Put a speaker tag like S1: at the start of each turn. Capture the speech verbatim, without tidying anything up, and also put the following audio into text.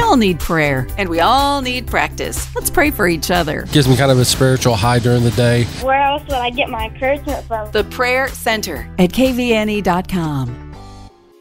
S1: all need prayer, and we all need practice. Let's pray for each other.
S2: Gives me kind of a spiritual high during the day.
S3: Where else would I get my encouragement from?
S1: The Prayer Center at K V N E dot com.